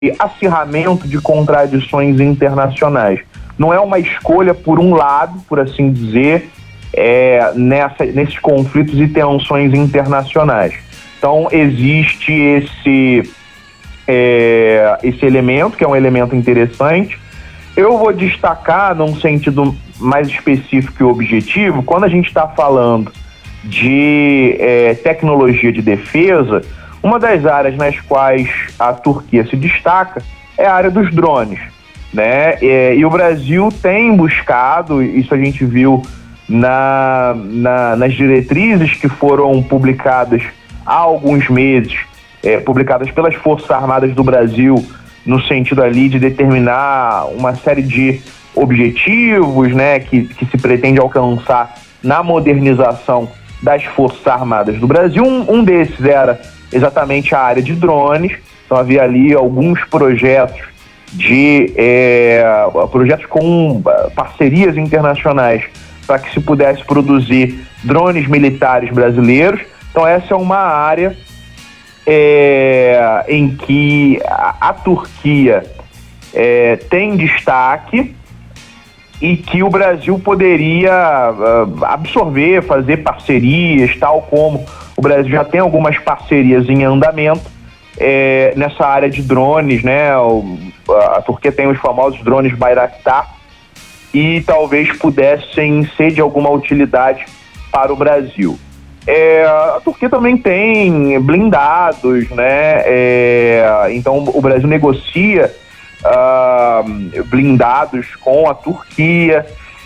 acirramento de contradições internacionais. Não é uma escolha por um lado, por assim dizer, nesses conflitos e tensões internacionais. Então, existe esse elemento, que é um elemento interessante. Eu vou destacar, num sentido mais específico e objetivo, quando a gente está falando de tecnologia de defesa, uma das áreas nas quais a Turquia se destaca é a área dos drones, né? E o Brasil tem buscado, isso a gente viu nas diretrizes que foram publicadas há alguns meses, publicadas pelas Forças Armadas do Brasil, no sentido ali de determinar uma série de objetivos, né, que se pretende alcançar na modernização das Forças Armadas do Brasil. Um desses era exatamente a área de drones. Então havia ali alguns projetos com parcerias internacionais para que se pudesse produzir drones militares brasileiros. Então essa é uma área em que a Turquia tem destaque e que o Brasil poderia absorver, fazer parcerias, tal como o Brasil já tem algumas parcerias em andamento nessa área de drones, né? A Turquia tem os famosos drones Bayraktar e talvez pudessem ser de alguma utilidade para o Brasil. A Turquia também tem blindados, né? Então o Brasil negocia blindados com a Turquia.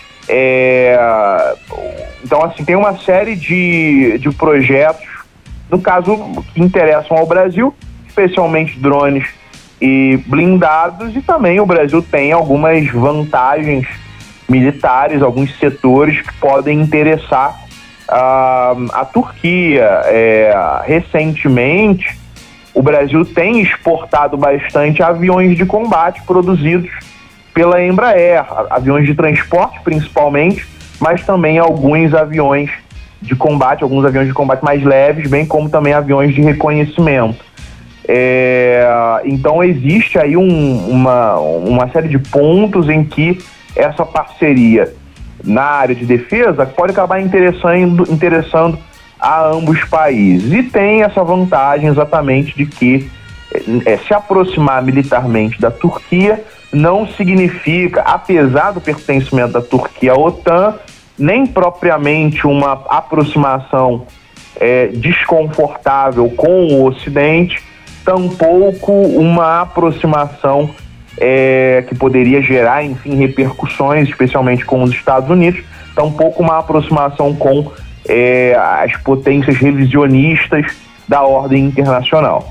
Então, assim, tem uma série de projetos, no caso, que interessam ao Brasil, especialmente drones e blindados, e também o Brasil tem algumas vantagens militares, alguns setores que podem interessar a Turquia. Recentemente, o Brasil tem exportado bastante aviões de combate produzidos pela Embraer, aviões de transporte principalmente, mas também alguns aviões de combate mais leves, bem como também aviões de reconhecimento. Então existe aí uma série de pontos em que essa parceria na área de defesa pode acabar interessando a ambos países. E tem essa vantagem exatamente de que se aproximar militarmente da Turquia não significa, apesar do pertencimento da Turquia à OTAN, nem propriamente uma aproximação desconfortável com o Ocidente, tampouco uma aproximação que poderia gerar, enfim, repercussões, especialmente com os Estados Unidos, tampouco uma aproximação com as potências revisionistas da ordem internacional.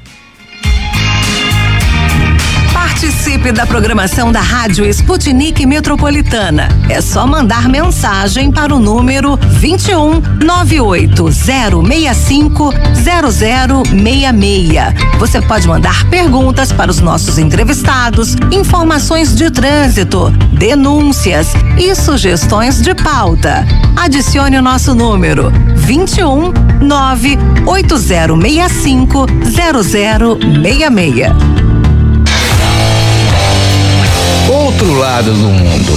Participe da programação da Rádio Sputnik Metropolitana. É só mandar mensagem para o número 21 98065 0066. Você pode mandar perguntas para os nossos entrevistados, informações de trânsito, denúncias e sugestões de pauta. Adicione o nosso número 21 98065 0066. Outro lado do mundo.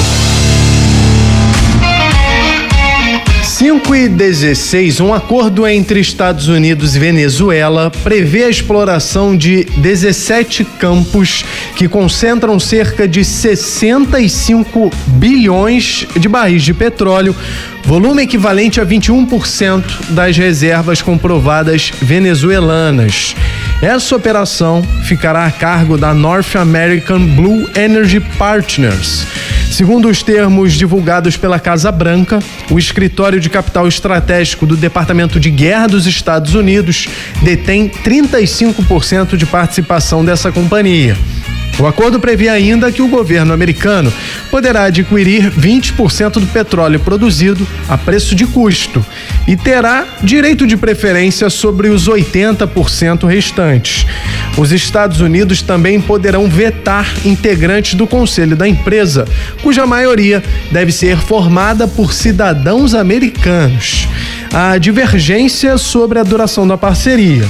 5:16, um acordo entre Estados Unidos e Venezuela prevê a exploração de 17 campos que concentram cerca de 65 bilhões de barris de petróleo, volume equivalente a 21% das reservas comprovadas venezuelanas. Essa operação ficará a cargo da North American Blue Energy Partners. Segundo os termos divulgados pela Casa Branca, o escritório de capital estratégico do Departamento de Guerra dos Estados Unidos detém 35% de participação dessa companhia. O acordo prevê ainda que o governo americano poderá adquirir 20% do petróleo produzido a preço de custo e terá direito de preferência sobre os 80% restantes. Os Estados Unidos também poderão vetar integrantes do conselho da empresa, cuja maioria deve ser formada por cidadãos americanos. Há divergência sobre a duração da parceria.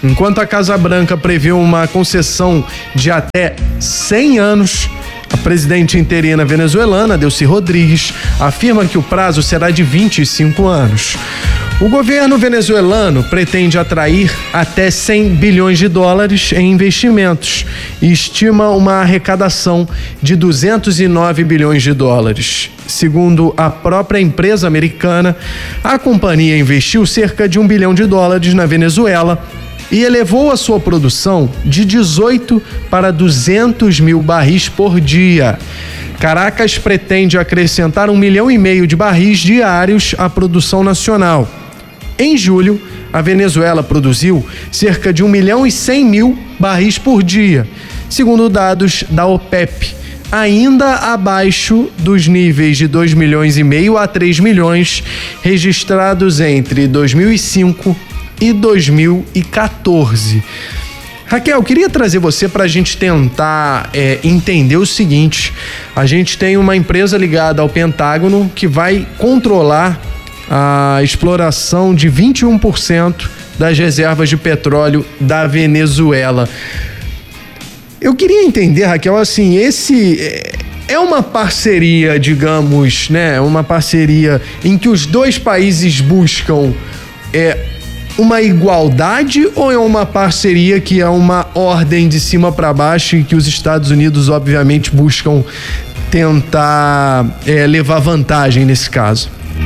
Enquanto a Casa Branca prevê uma concessão de até 100 anos, a presidente interina venezuelana, Delcy Rodrigues, afirma que o prazo será de 25 anos. O governo venezuelano pretende atrair até 100 bilhões de dólares em investimentos e estima uma arrecadação de 209 bilhões de dólares. Segundo a própria empresa americana, a companhia investiu cerca de $1 bilhão na Venezuela e elevou a sua produção de 18 para 200 mil barris por dia. Caracas pretende acrescentar 1,5 milhão de barris diários à produção nacional. Em julho, a Venezuela produziu cerca de 1.100.000 barris por dia, segundo dados da OPEP, ainda abaixo dos níveis de 2,5 milhões a 3 milhões registrados entre 2005 e 2014. Raquel, queria trazer você para a gente tentar entender o seguinte: a gente tem uma empresa ligada ao Pentágono que vai controlar a exploração de 21% das reservas de petróleo da Venezuela. Eu queria entender, Raquel, assim, esse é uma parceria, digamos, né? Uma parceria em que os dois países buscam uma igualdade, ou é uma parceria que é uma ordem de cima para baixo e que os Estados Unidos, obviamente, buscam tentar levar vantagem nesse caso?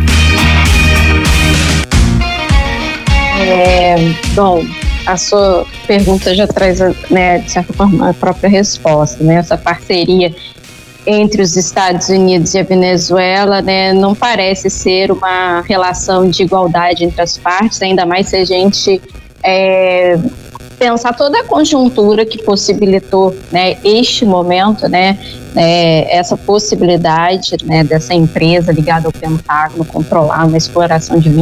Bom, a sua pergunta já traz, né, de certa forma, a própria resposta, né? Essa parceria entre os Estados Unidos e a Venezuela, né, não parece ser uma relação de igualdade entre as partes, ainda mais se a gente pensar toda a conjuntura que possibilitou, né, este momento, né, essa possibilidade, né, dessa empresa ligada ao Pentágono controlar uma exploração de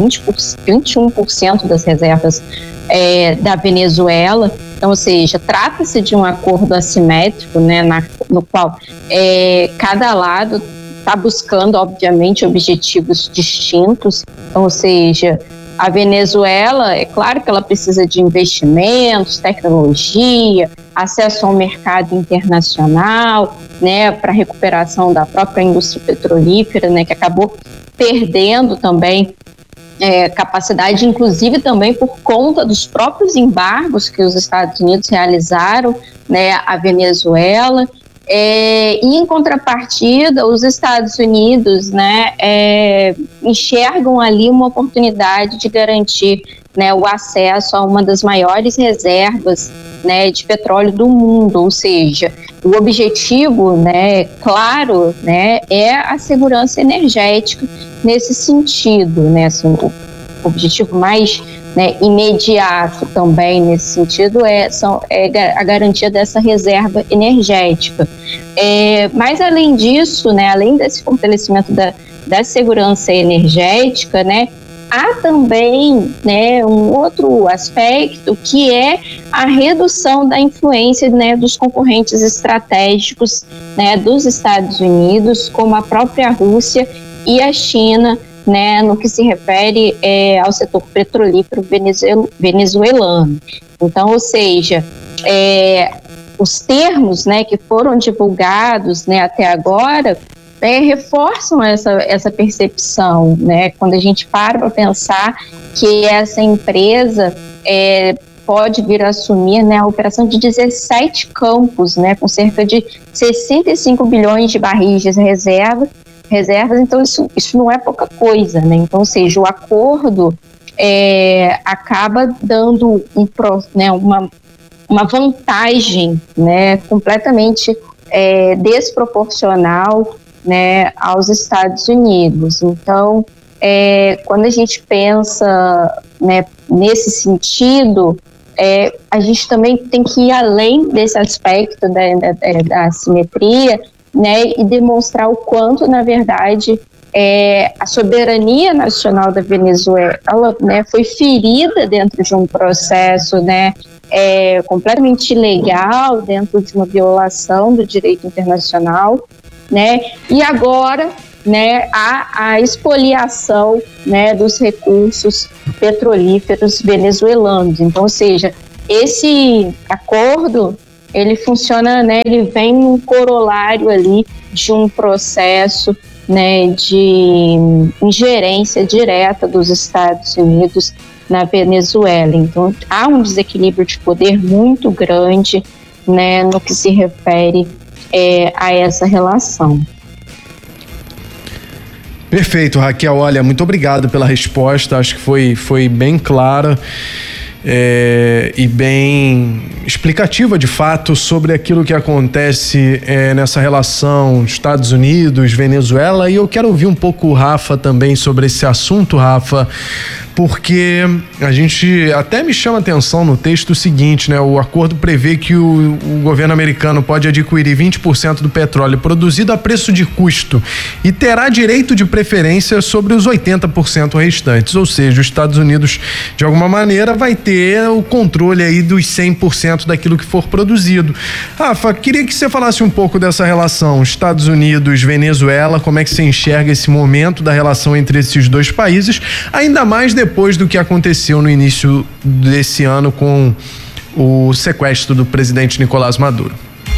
21% das reservas da Venezuela. Então, ou seja, trata-se de um acordo assimétrico, né, no qual cada lado está buscando, obviamente, objetivos distintos. Então, ou seja, a Venezuela, é claro que ela precisa de investimentos, tecnologia, acesso ao mercado internacional, né, para a recuperação da própria indústria petrolífera, né, que acabou perdendo também capacidade, inclusive também por conta dos próprios embargos que os Estados Unidos realizaram, né, à Venezuela. E em contrapartida, os Estados Unidos, né, enxergam ali uma oportunidade de garantir, né, o acesso a uma das maiores reservas, né, de petróleo do mundo, ou seja, o objetivo, né, claro, né, é a segurança energética nesse sentido, né, assim, o objetivo mais, né, imediato também nesse sentido é a garantia dessa reserva energética. Mas além disso, né, além desse fortalecimento da segurança energética, né, há também, né, um outro aspecto que é a redução da influência, né, dos concorrentes estratégicos, né, dos Estados Unidos, como a própria Rússia e a China, né, no que se refere ao setor petrolífero venezuelano. Então, ou seja, os termos, né, que foram divulgados, né, até agora, reforçam essa percepção, né, quando a gente para pensar que essa empresa pode vir a assumir, né, a operação de 17 campos, né, com cerca de 65 bilhões de barris de reservas, então isso não é pouca coisa, né? Então, ou seja, o acordo acaba dando uma vantagem, né, completamente desproporcional, né, aos Estados Unidos. Então, quando a gente pensa, né, nesse sentido, a gente também tem que ir além desse aspecto da assimetria, né, e demonstrar o quanto, na verdade, a soberania nacional da Venezuela, né, foi ferida dentro de um processo, né, completamente ilegal, dentro de uma violação do direito internacional, né, e agora, né, a expoliação, né, dos recursos petrolíferos venezuelanos. Então, ou seja, esse acordo, ele funciona, né, ele vem um corolário ali de um processo, né, de ingerência direta dos Estados Unidos na Venezuela. Então, há um desequilíbrio de poder muito grande, né, no que se refere a essa relação. Perfeito, Raquel. Olha, muito obrigado pela resposta. Acho que foi bem clara e bem explicativa, de fato, sobre aquilo que acontece nessa relação Estados Unidos, Venezuela. E eu quero ouvir um pouco o Rafa também sobre esse assunto, Rafa, porque a gente até me chama a atenção no texto o seguinte, né? O acordo prevê que o governo americano pode adquirir 20% do petróleo produzido a preço de custo e terá direito de preferência sobre os 80% restantes, ou seja, os Estados Unidos, de alguma maneira, vai ter o controle aí dos 100% daquilo que for produzido. Rafa, queria que você falasse um pouco dessa relação Estados Unidos-Venezuela, como é que você enxerga esse momento da relação entre esses dois países, ainda mais depois do que aconteceu no início desse ano com o sequestro do presidente Nicolás Maduro.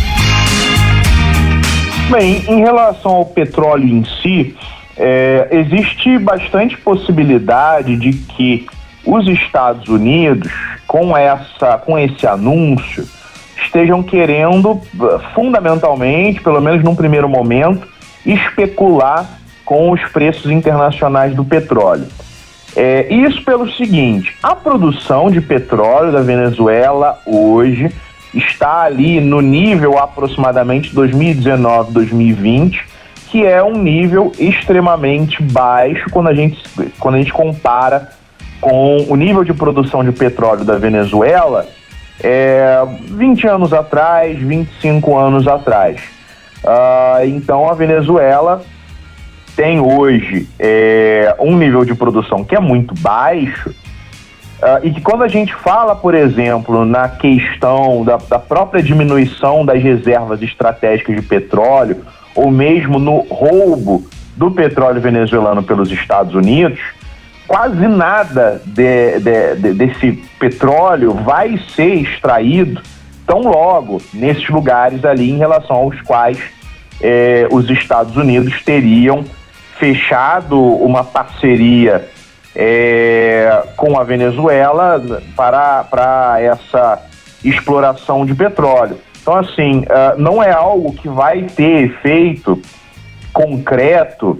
Bem, em relação ao petróleo em si, existe bastante possibilidade de que os Estados Unidos, com esse anúncio, estejam querendo, fundamentalmente, pelo menos num primeiro momento, especular com os preços internacionais do petróleo. Isso pelo seguinte: a produção de petróleo da Venezuela hoje está ali no nível aproximadamente 2019, 2020, que é um nível extremamente baixo quando a gente compara com o nível de produção de petróleo da Venezuela 20 anos atrás, 25 anos atrás. Então a Venezuela tem hoje um nível de produção que é muito baixo, e que quando a gente fala, por exemplo, na questão da própria diminuição das reservas estratégicas de petróleo, ou mesmo no roubo do petróleo venezuelano pelos Estados Unidos, quase nada desse petróleo vai ser extraído tão logo nesses lugares ali em relação aos quais os Estados Unidos teriam fechado uma parceria com a Venezuela para essa exploração de petróleo. Então, assim, não é algo que vai ter efeito concreto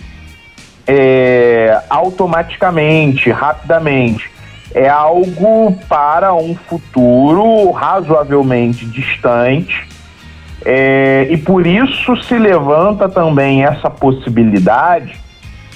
automaticamente, rapidamente. É algo para um futuro razoavelmente distante, e por isso se levanta também essa possibilidade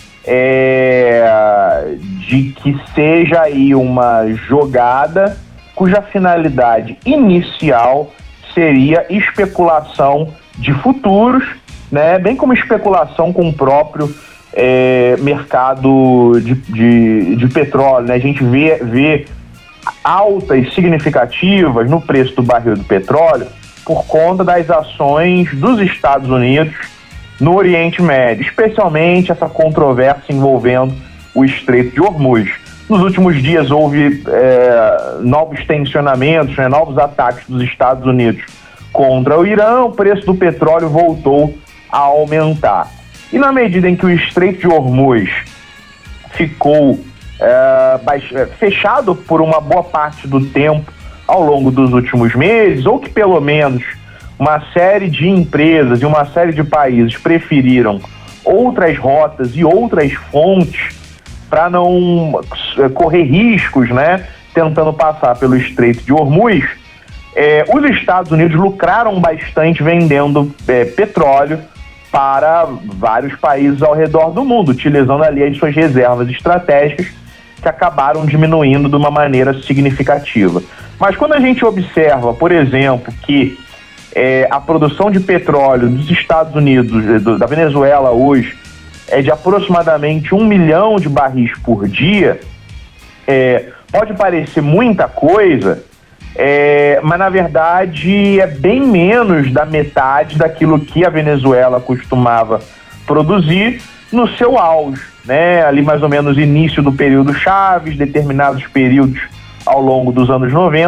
de que seja aí uma jogada cuja finalidade inicial seria especulação de futuros, né, bem como especulação com o próprio mercado de petróleo, né? A gente vê altas significativas no preço do barril do petróleo por conta das ações dos Estados Unidos no Oriente Médio, especialmente essa controvérsia envolvendo o Estreito de Hormuz. Nos últimos dias houve novos tensionamentos, né, novos ataques dos Estados Unidos contra o Irã, o preço do petróleo voltou a aumentar. E na medida em que o Estreito de Hormuz ficou fechado por uma boa parte do tempo ao longo dos últimos meses, ou que pelo menos uma série de empresas e uma série de países preferiram outras rotas e outras fontes para não correr riscos, né, tentando passar pelo Estreito de Hormuz, os Estados Unidos lucraram bastante vendendo petróleo para vários países ao redor do mundo, utilizando ali as suas reservas estratégicas, que acabaram diminuindo de uma maneira significativa. Mas quando a gente observa, por exemplo, que a produção de petróleo dos Estados Unidos, da Venezuela hoje, é de aproximadamente 1 milhão de barris por dia, pode parecer muita coisa, mas na verdade é bem menos da metade daquilo que a Venezuela costumava produzir no seu auge, né? Ali mais ou menos início do período Chávez, determinados períodos ao longo dos anos 90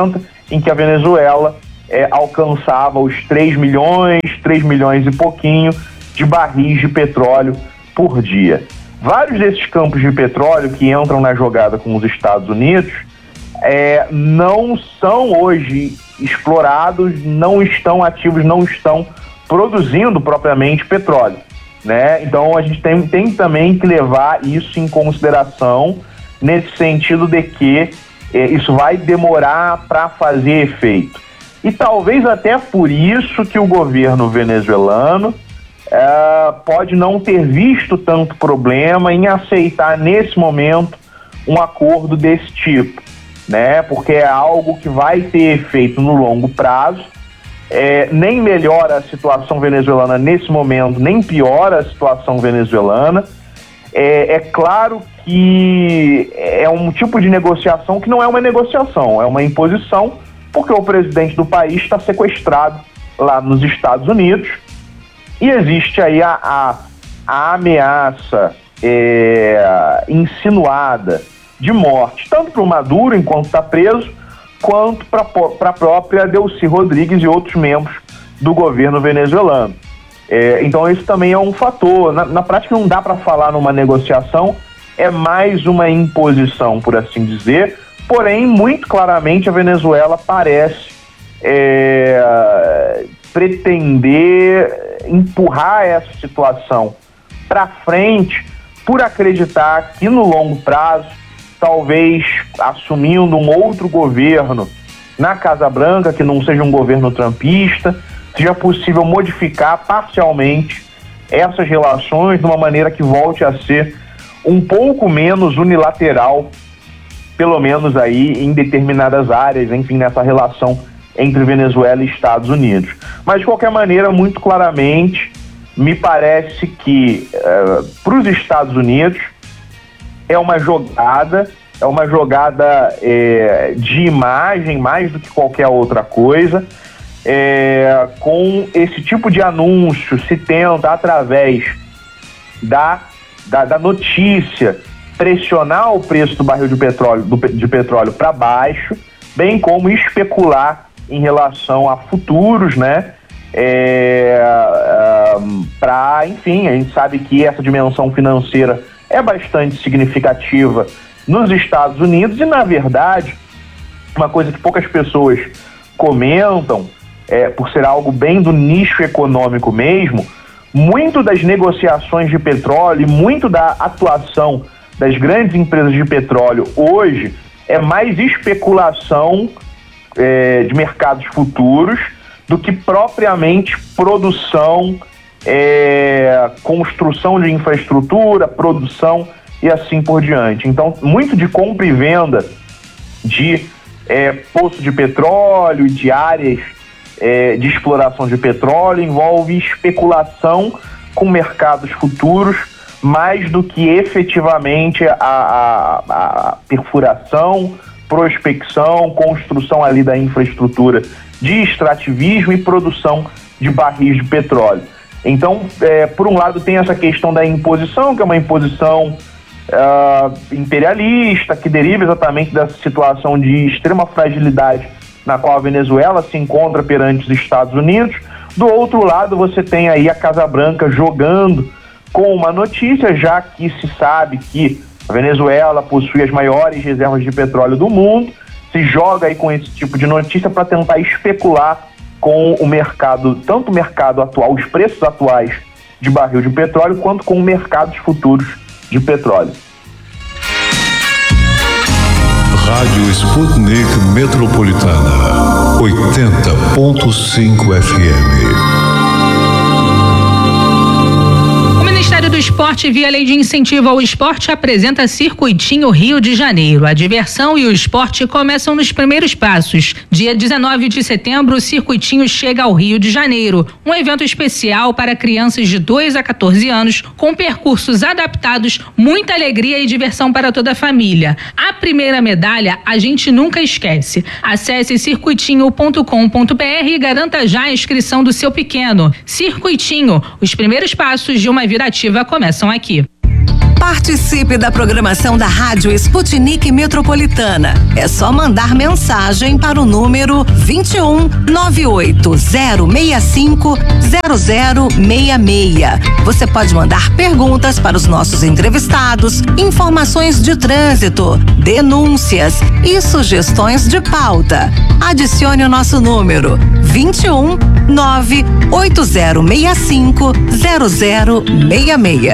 em que a Venezuela alcançava os 3 milhões e pouquinho de barris de petróleo por dia. Vários desses campos de petróleo que entram na jogada com os Estados Unidos não são hoje explorados, não estão ativos, não estão produzindo propriamente petróleo, né? Então a gente tem também que levar isso em consideração, nesse sentido de que isso vai demorar para fazer efeito. E talvez até por isso que o governo venezuelano pode não ter visto tanto problema em aceitar nesse momento um acordo desse tipo, né? Porque é algo que vai ter efeito no longo prazo, nem melhora a situação venezuelana nesse momento, nem piora a situação venezuelana. É claro que é um tipo de negociação que não é uma negociação, é uma imposição, porque o presidente do país está sequestrado lá nos Estados Unidos e existe aí a ameaça insinuada de morte, tanto para o Maduro enquanto está preso, quanto para a própria Delcy Rodrigues e outros membros do governo venezuelano. Então isso também é um fator. Na prática não dá para falar numa negociação, é mais uma imposição, por assim dizer. Porém, muito claramente a Venezuela parece pretender empurrar essa situação para frente por acreditar que no longo prazo, talvez assumindo um outro governo na Casa Branca, que não seja um governo trumpista, seja possível modificar parcialmente essas relações de uma maneira que volte a ser um pouco menos unilateral, pelo menos aí em determinadas áreas, enfim, nessa relação entre Venezuela e Estados Unidos. Mas, de qualquer maneira, muito claramente, me parece que para os Estados Unidos é uma jogada de imagem mais do que qualquer outra coisa. Com esse tipo de anúncio se tenta, através da notícia, pressionar o preço do barril de petróleo para baixo, bem como especular em relação a futuros, né? Enfim, a gente sabe que essa dimensão financeira é bastante significativa nos Estados Unidos e, na verdade, uma coisa que poucas pessoas comentam, por ser algo bem do nicho econômico mesmo, muito das negociações de petróleo e muito da atuação das grandes empresas de petróleo hoje é mais especulação de mercados futuros do que propriamente produção, construção de infraestrutura, produção e assim por diante. Então, muito de compra e venda de poço de petróleo e de áreas de exploração de petróleo envolve especulação com mercados futuros, mais do que efetivamente a perfuração, prospecção, construção ali da infraestrutura de extrativismo e produção de barris de petróleo. Então, por um lado, tem essa questão da imposição, que é uma imposição imperialista, que deriva exatamente dessa situação de extrema fragilidade na qual a Venezuela se encontra perante os Estados Unidos. Do outro lado, você tem aí a Casa Branca jogando com uma notícia, já que se sabe que a Venezuela possui as maiores reservas de petróleo do mundo, se joga aí com esse tipo de notícia para tentar especular com o mercado, tanto o mercado atual, os preços atuais de barril de petróleo, quanto com mercados futuros de petróleo. Rádio Sputnik Metropolitana, 80.5 FM. O Ministério do Esporte, via Lei de Incentivo ao Esporte, apresenta Circuitinho Rio de Janeiro. A diversão e o esporte começam nos primeiros passos. Dia 19 de setembro, o Circuitinho chega ao Rio de Janeiro. Um evento especial para crianças de 2 a 14 anos, com percursos adaptados, muita alegria e diversão para toda a família. A primeira medalha a gente nunca esquece. Acesse circuitinho.com.br e garanta já a inscrição do seu pequeno. Circuitinho, os primeiros passos de uma vida ativa começam aqui. Participe da programação da Rádio Sputnik Metropolitana. É só mandar mensagem para o número 21 98065 0066. Você pode mandar perguntas para os nossos entrevistados, informações de trânsito, denúncias e sugestões de pauta. Adicione o nosso número 21 98065 0066.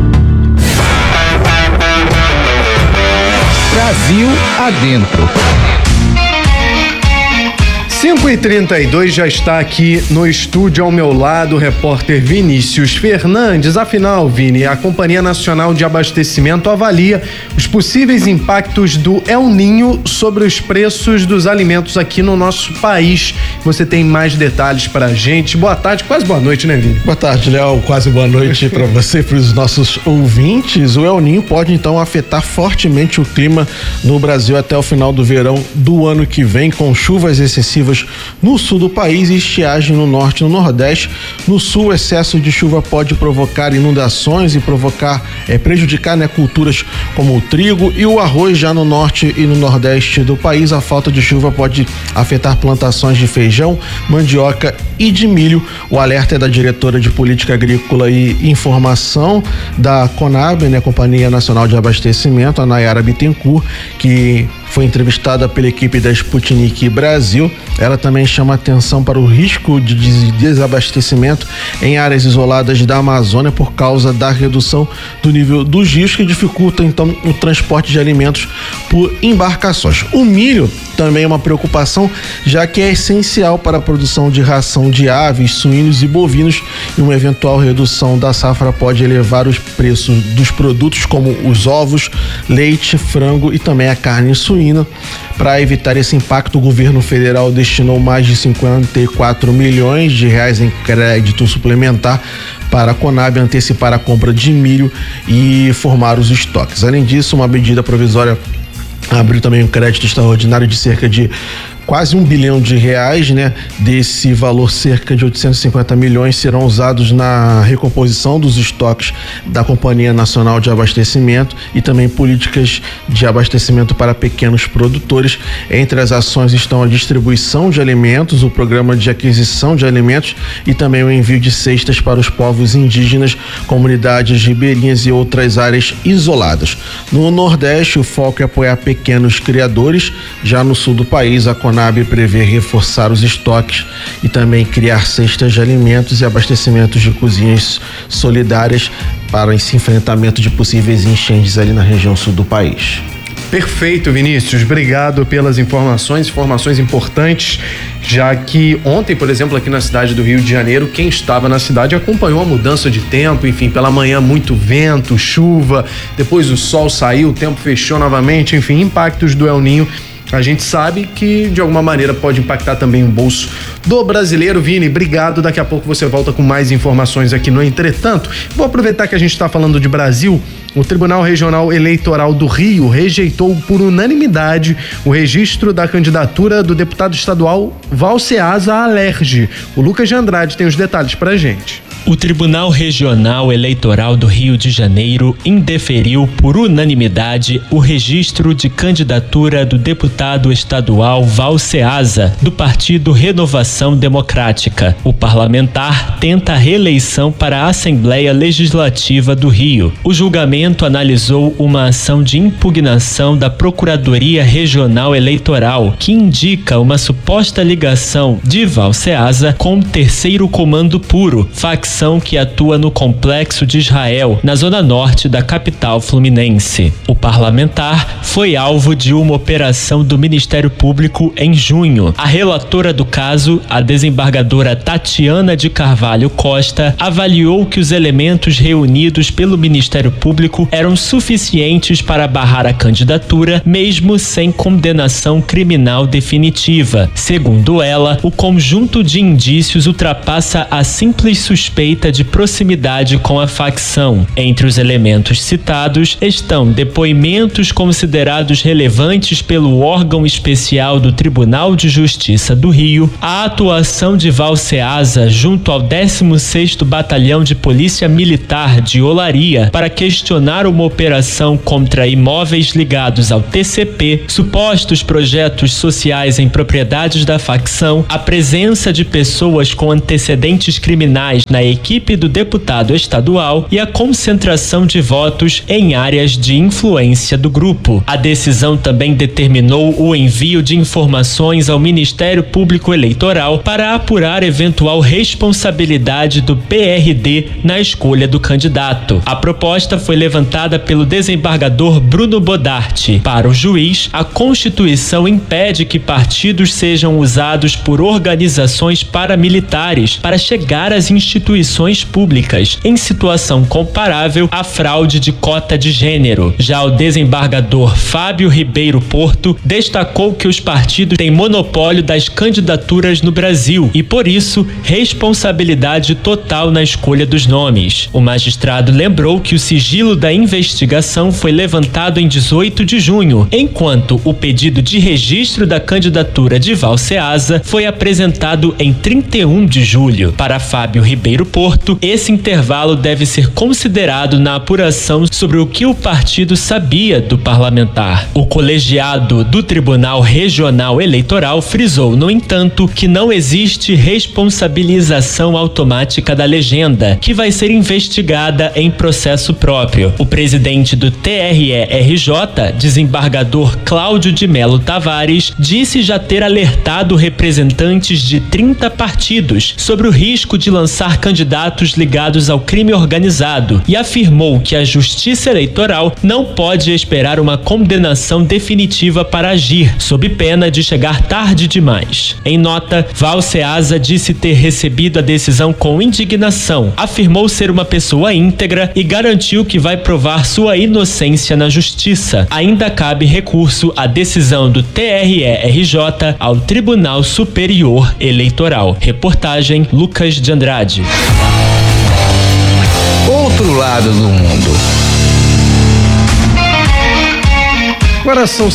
Brasil Adentro. 5h32, já está aqui no estúdio ao meu lado o repórter Vinícius Fernandes. Afinal, Vini, a Companhia Nacional de Abastecimento avalia os possíveis impactos do El Niño sobre os preços dos alimentos aqui no nosso país. Você tem mais detalhes pra gente. Boa tarde, quase boa noite, né, Vini? Boa tarde, Léo. Quase boa noite para você e para os nossos ouvintes. O El Niño pode então afetar fortemente o clima no Brasil até o final do verão do ano que vem, com chuvas excessivas no sul do país e estiagem no norte e no nordeste. No sul, o excesso de chuva pode provocar inundações e prejudicar culturas como o trigo e o arroz. Já no norte e no nordeste do país, a falta de chuva pode afetar plantações de feijão, mandioca e de milho. O alerta é da diretora de Política Agrícola e Informação da Conab, Companhia Nacional de Abastecimento, a Nayara Bittencourt, que foi entrevistada pela equipe da Sputnik Brasil. Ela também chama atenção para o risco de desabastecimento em áreas isoladas da Amazônia por causa da redução do nível dos rios, que dificulta então o transporte de alimentos por embarcações. O milho também é uma preocupação, já que é essencial para a produção de ração de aves, suínos e bovinos, e uma eventual redução da safra pode elevar os preços dos produtos como os ovos, leite, frango e também a carne suína. Para evitar esse impacto, o governo federal destinou mais de 54 milhões de reais em crédito suplementar para a Conab antecipar a compra de milho e formar os estoques. Além disso, uma medida provisória abriu também um crédito extraordinário de cerca de quase R$1 bilhão. Desse valor, cerca de 850 milhões serão usados na recomposição dos estoques da Companhia Nacional de Abastecimento e também políticas de abastecimento para pequenos produtores. Entre as ações estão a distribuição de alimentos, o programa de aquisição de alimentos e também o envio de cestas para os povos indígenas, comunidades ribeirinhas e outras áreas isoladas. No Nordeste, o foco é apoiar pequenos criadores. Já no sul do país, a Conab prevê reforçar os estoques e também criar cestas de alimentos e abastecimentos de cozinhas solidárias para esse enfrentamento de possíveis enchentes ali na região sul do país. Perfeito, Vinícius. Obrigado pelas informações importantes, já que ontem, por exemplo, aqui na cidade do Rio de Janeiro, quem estava na cidade acompanhou a mudança de tempo. Enfim, pela manhã muito vento, chuva, depois o sol saiu, o tempo fechou novamente, enfim, impactos do El Niño. A gente sabe que de alguma maneira pode impactar também o bolso do brasileiro. Vini, obrigado. Daqui a pouco você volta com mais informações aqui no Entretanto. Vou aproveitar que a gente está falando de Brasil. O Tribunal Regional Eleitoral do Rio rejeitou por unanimidade o registro da candidatura do deputado estadual Valceasa Alerge. O Lucas de Andrade tem os detalhes pra gente. O Tribunal Regional Eleitoral do Rio de Janeiro indeferiu por unanimidade o registro de candidatura do deputado estadual Valceasa, do Partido Renovação Democrática. O parlamentar tenta a reeleição para a Assembleia Legislativa do Rio. O julgamento analisou uma ação de impugnação da Procuradoria Regional Eleitoral, que indica uma suposta ligação de Valceasa com o Terceiro Comando Puro, facção que atua no Complexo de Israel, na zona norte da capital fluminense. O parlamentar foi alvo de uma operação do Ministério Público em junho. A relatora do caso, a desembargadora Tatiana de Carvalho Costa, avaliou que os elementos reunidos pelo Ministério Público eram suficientes para barrar a candidatura, mesmo sem condenação criminal definitiva. Segundo ela, o conjunto de indícios ultrapassa a simples suspeita de proximidade com a facção. Entre os elementos citados estão depoimentos considerados relevantes pelo órgão especial do Tribunal de Justiça do Rio, a atuação de Valceasa junto ao 16º Batalhão de Polícia Militar de Olaria para questionar impulsionar uma operação contra imóveis ligados ao TCP, supostos projetos sociais em propriedades da facção, a presença de pessoas com antecedentes criminais na equipe do deputado estadual e a concentração de votos em áreas de influência do grupo. A decisão também determinou o envio de informações ao Ministério Público Eleitoral para apurar eventual responsabilidade do PRD na escolha do candidato. A proposta foi levantada pelo desembargador Bruno Bodarte. Para o juiz, a Constituição impede que partidos sejam usados por organizações paramilitares para chegar às instituições públicas, em situação comparável à fraude de cota de gênero. Já o desembargador Fábio Ribeiro Porto destacou que os partidos têm monopólio das candidaturas no Brasil e, por isso, responsabilidade total na escolha dos nomes. O magistrado lembrou que o sigilo da investigação foi levantado em 18 de junho, enquanto o pedido de registro da candidatura de Valceasa foi apresentado em 31 de julho. Para Fábio Ribeiro Porto, esse intervalo deve ser considerado na apuração sobre o que o partido sabia do parlamentar. O colegiado do Tribunal Regional Eleitoral frisou, no entanto, que não existe responsabilização automática da legenda, que vai ser investigada em processo próprio. O presidente do TRE-RJ, desembargador Cláudio de Melo Tavares, disse já ter alertado representantes de 30 partidos sobre o risco de lançar candidatos ligados ao crime organizado e afirmou que a Justiça Eleitoral não pode esperar uma condenação definitiva para agir, sob pena de chegar tarde demais. Em nota, Valceasa disse ter recebido a decisão com indignação, afirmou ser uma pessoa íntegra e garantiu que vai provar sua inocência na Justiça. Ainda cabe recurso à decisão do TRE-RJ ao Tribunal Superior Eleitoral. Reportagem Lucas de Andrade. Outro lado do mundo. Agora são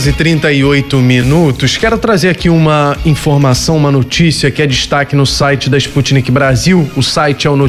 5h38. Quero trazer aqui uma informação, uma notícia que é destaque no site da Sputnik Brasil. O site é o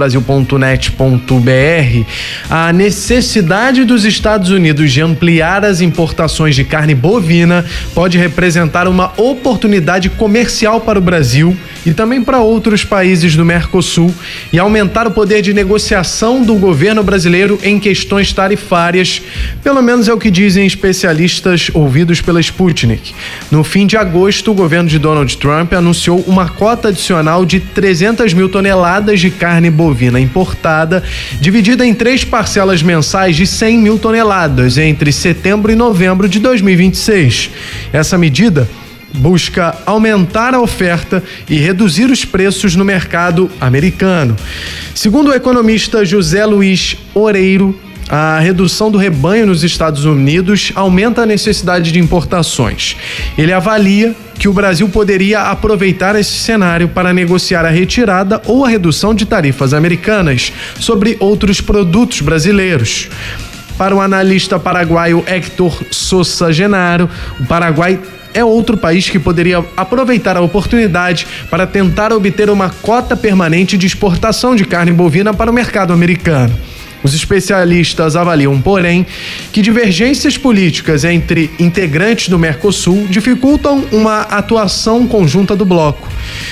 noticiabrasil.net.br. A necessidade dos Estados Unidos de ampliar as importações de carne bovina pode representar uma oportunidade comercial para o Brasil e também para outros países do Mercosul e aumentar o poder de negociação do governo brasileiro em questões tarifárias. Pelo menos é o que dizem especialistas ouvidos pela Sputnik. No fim de agosto, o governo de Donald Trump anunciou uma cota adicional de 300 mil toneladas de carne bovina importada, dividida em 3 parcelas mensais de 100 mil toneladas entre setembro e novembro de 2026. Essa medida busca aumentar a oferta e reduzir os preços no mercado americano. Segundo o economista José Luiz Oreiro, a redução do rebanho nos Estados Unidos aumenta a necessidade de importações. Ele avalia que o Brasil poderia aproveitar esse cenário para negociar a retirada ou a redução de tarifas americanas sobre outros produtos brasileiros. Para o analista paraguaio Héctor Sousa Genaro, o Paraguai é outro país que poderia aproveitar a oportunidade para tentar obter uma cota permanente de exportação de carne bovina para o mercado americano. Os especialistas avaliam, porém, que divergências políticas entre integrantes do Mercosul dificultam uma atuação conjunta do bloco.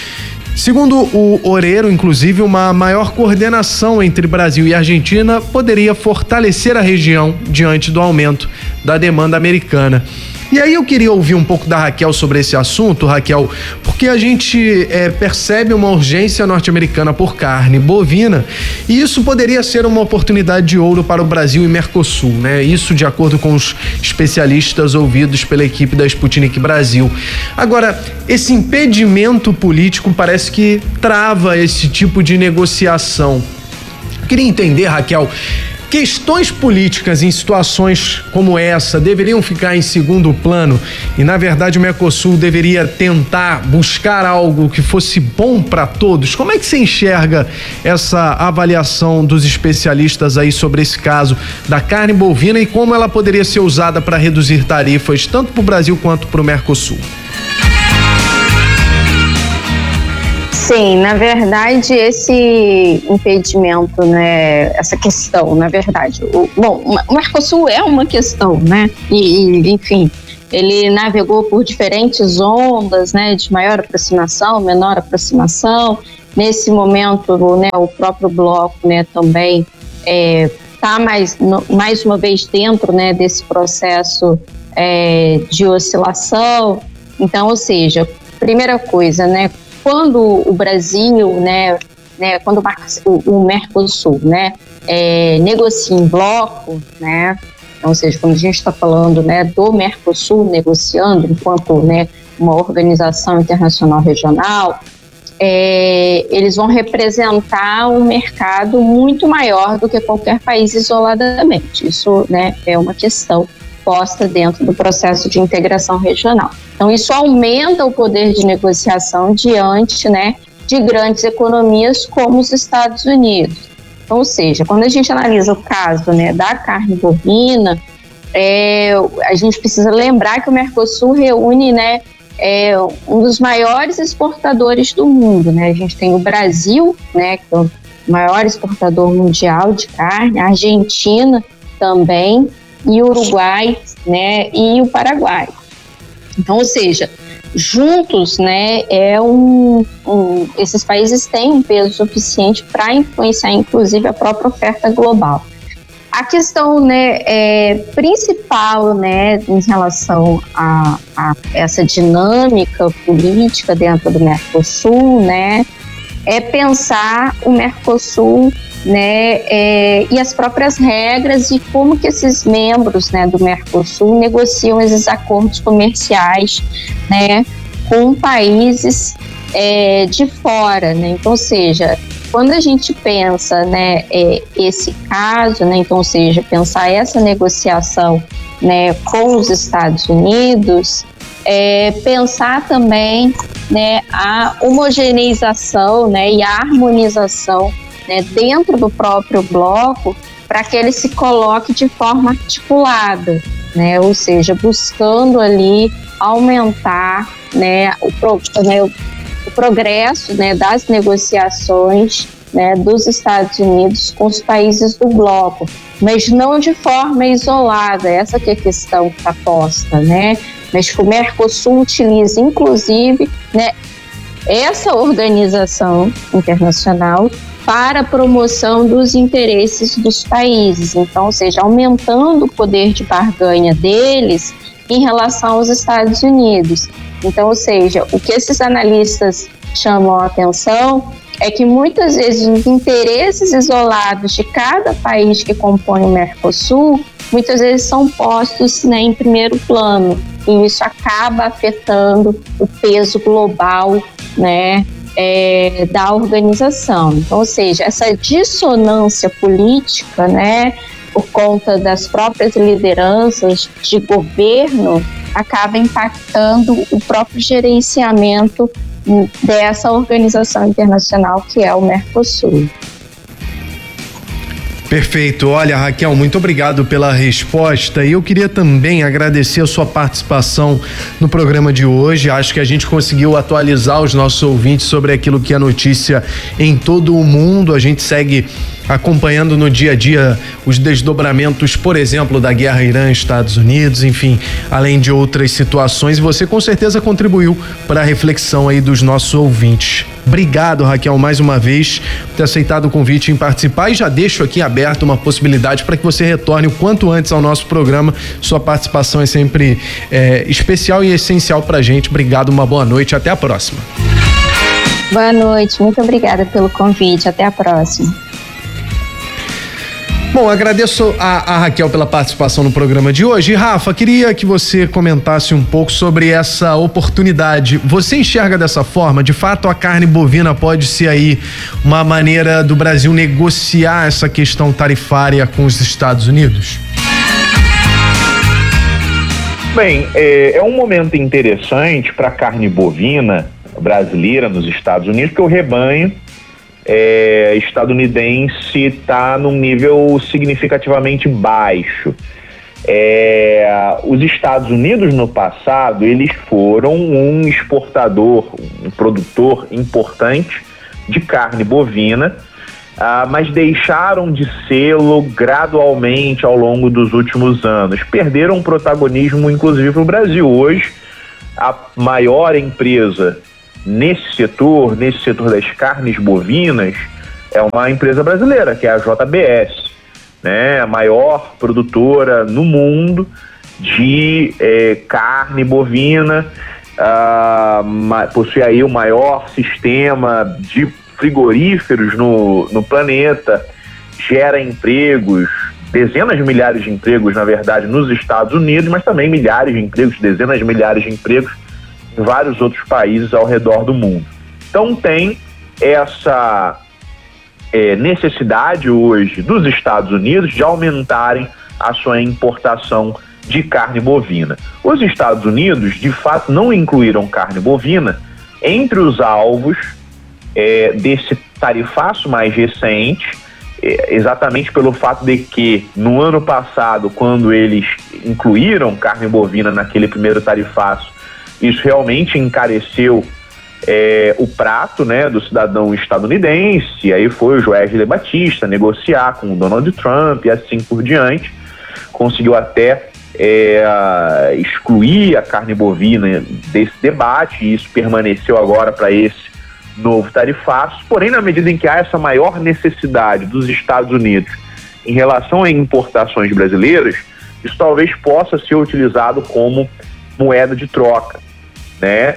Segundo o Oreiro, inclusive, uma maior coordenação entre Brasil e Argentina poderia fortalecer a região diante do aumento da demanda americana. E aí eu queria ouvir um pouco da Raquel sobre esse assunto, Raquel, porque a gente percebe uma urgência norte-americana por carne bovina e isso poderia ser uma oportunidade de ouro para o Brasil e Mercosul, né? Isso de acordo com os especialistas ouvidos pela equipe da Sputnik Brasil. Agora, esse impedimento político parece que trava esse tipo de negociação. Eu queria entender, Raquel, questões políticas em situações como essa deveriam ficar em segundo plano e, na verdade, o Mercosul deveria tentar buscar algo que fosse bom para todos. Como é que você enxerga essa avaliação dos especialistas aí sobre esse caso da carne bovina e como ela poderia ser usada para reduzir tarifas tanto para o Brasil quanto para o Mercosul? Sim, na verdade, esse impedimento, né, essa questão, na verdade, o Mercosul é uma questão, né, enfim, ele navegou por diferentes ondas, né, de maior aproximação, menor aproximação. Nesse momento, né, o próprio bloco, né, também está mais uma vez dentro, né, desse processo de oscilação. Então, ou seja, primeira coisa, né, quando o Brasil, né, quando o Mercosul, né, negocia em bloco, né, ou seja, quando a gente está falando, né, do Mercosul negociando enquanto, né, uma organização internacional regional, eles vão representar um mercado muito maior do que qualquer país isoladamente. Isso, né, é uma questão posta dentro do processo de integração regional. Então, isso aumenta o poder de negociação diante, né, de grandes economias como os Estados Unidos. Então, ou seja, quando a gente analisa o caso, né, da carne bovina, a gente precisa lembrar que o Mercosul reúne, né, um dos maiores exportadores do mundo, né? A gente tem o Brasil, né, que é o maior exportador mundial de carne, a Argentina também, e o Uruguai, né, e o Paraguai. Então, ou seja, juntos, né, esses países têm um peso suficiente para influenciar, inclusive, a própria oferta global. A questão, né, principal, né, em relação a essa dinâmica política dentro do Mercosul, né, é pensar o Mercosul, né, e as próprias regras e como que esses membros, né, do Mercosul negociam esses acordos comerciais, né, com países de fora, né. Então, ou seja, quando a gente pensa, né, esse caso, né, então, ou seja, pensar essa negociação, né, com os Estados Unidos, pensar também, né, a homogeneização, né, e a harmonização, né, dentro do próprio bloco para que ele se coloque de forma articulada, né, ou seja, buscando ali aumentar, né, o progresso, né, das negociações, né, dos Estados Unidos com os países do bloco, mas não de forma isolada, essa que é a questão que está posta, né, mas que o Mercosul utiliza, inclusive, né, essa organização internacional para a promoção dos interesses dos países, então, ou seja, aumentando o poder de barganha deles em relação aos Estados Unidos. Então, ou seja, o que esses analistas chamam a atenção é que muitas vezes os interesses isolados de cada país que compõe o Mercosul, muitas vezes são postos, né, em primeiro plano, e isso acaba afetando o peso global, né, da organização. Então, ou seja, essa dissonância política, né, por conta das próprias lideranças de governo, acaba impactando o próprio gerenciamento dessa organização internacional que é o Mercosul. Perfeito. Olha, Raquel, muito obrigado pela resposta e eu queria também agradecer a sua participação no programa de hoje. Acho que a gente conseguiu atualizar os nossos ouvintes sobre aquilo que é notícia em todo o mundo. A gente segue acompanhando no dia a dia os desdobramentos, por exemplo, da guerra Irã-Estados Unidos, enfim, além de outras situações, e você com certeza contribuiu para a reflexão aí dos nossos ouvintes. Obrigado, Raquel, mais uma vez por ter aceitado o convite em participar, e já deixo aqui aberto uma possibilidade para que você retorne o quanto antes ao nosso programa. Sua participação é sempre especial e essencial para a gente. Obrigado, uma boa noite, até a próxima. Boa noite, muito obrigada pelo convite, até a próxima. Bom, agradeço a Raquel pela participação no programa de hoje. E Rafa, queria que você comentasse um pouco sobre essa oportunidade. Você enxerga dessa forma? De fato, a carne bovina pode ser aí uma maneira do Brasil negociar essa questão tarifária com os Estados Unidos? Bem, é um momento interessante para a carne bovina brasileira nos Estados Unidos, porque o rebanho estadunidense está num nível significativamente baixo. Os Estados Unidos no passado, eles foram um exportador, um produtor importante de carne bovina, mas deixaram de sê-lo gradualmente ao longo dos últimos anos. Perderam protagonismo, inclusive, para o Brasil. Hoje, a maior empresa nesse setor das carnes bovinas, é uma empresa brasileira, que é a JBS, né? A maior produtora no mundo de carne bovina, possui aí o maior sistema de frigoríferos no planeta, gera empregos, dezenas de milhares de empregos, na verdade, nos Estados Unidos, mas também milhares de empregos, dezenas de milhares de empregos em vários outros países ao redor do mundo. Então tem essa necessidade hoje dos Estados Unidos de aumentarem a sua importação de carne bovina. Os Estados Unidos, de fato, não incluíram carne bovina entre os alvos desse tarifaço mais recente, exatamente pelo fato de que no ano passado, quando eles incluíram carne bovina naquele primeiro tarifaço, isso realmente encareceu o prato, né, do cidadão estadunidense. Aí foi o Joesley Batista negociar com o Donald Trump e assim por diante. Conseguiu até excluir a carne bovina desse debate, e isso permaneceu agora para esse novo tarifaço. Porém, na medida em que há essa maior necessidade dos Estados Unidos em relação a importações brasileiras, isso talvez possa ser utilizado como moeda de troca, né?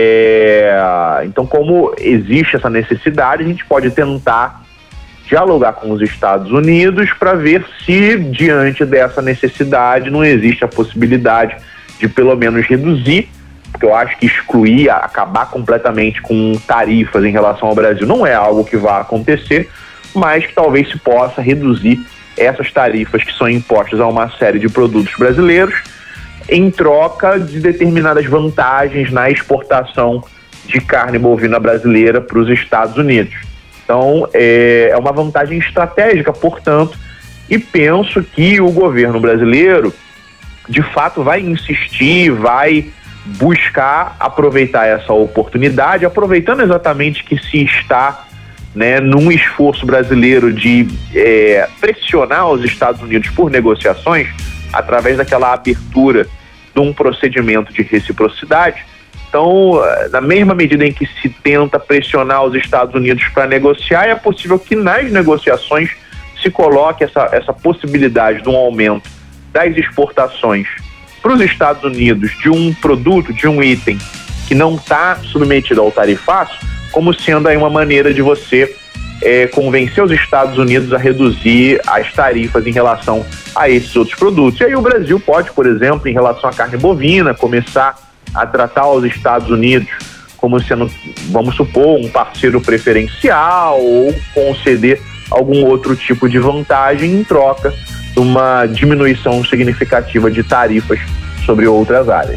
Então, como existe essa necessidade, a gente pode tentar dialogar com os Estados Unidos para ver se, diante dessa necessidade, não existe a possibilidade de pelo menos reduzir, porque eu acho que excluir, acabar completamente com tarifas em relação ao Brasil não é algo que vá acontecer, mas que talvez se possa reduzir essas tarifas que são impostas a uma série de produtos brasileiros em troca de determinadas vantagens na exportação de carne bovina brasileira para os Estados Unidos. Então, é uma vantagem estratégica, portanto, e penso que o governo brasileiro, de fato, vai insistir, vai buscar aproveitar essa oportunidade, aproveitando exatamente que se está, né, num esforço brasileiro de pressionar os Estados Unidos por negociações, através daquela abertura de um procedimento de reciprocidade. Então, na mesma medida em que se tenta pressionar os Estados Unidos para negociar, é possível que nas negociações se coloque essa possibilidade de um aumento das exportações para os Estados Unidos de um produto, de um item que não está submetido ao tarifaço, como sendo aí uma maneira de você convencer os Estados Unidos a reduzir as tarifas em relação a esses outros produtos. E aí o Brasil pode, por exemplo, em relação à carne bovina, começar a tratar os Estados Unidos como sendo, vamos supor, um parceiro preferencial, ou conceder algum outro tipo de vantagem em troca de uma diminuição significativa de tarifas sobre outras áreas.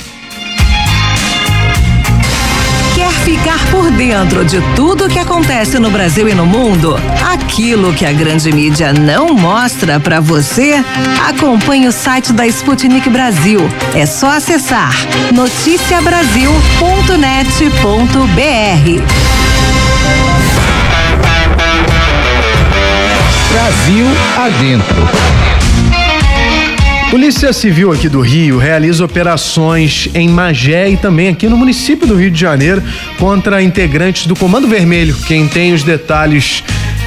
Quer ficar por dentro de tudo o que acontece no Brasil e no mundo? Aquilo que a grande mídia não mostra para você? Acompanhe o site da Sputnik Brasil. É só acessar noticiabrasil.net.br. Brasil adentro. Polícia Civil aqui do Rio realiza operações em Magé e também aqui no município do Rio de Janeiro contra integrantes do Comando Vermelho. Quem tem os detalhes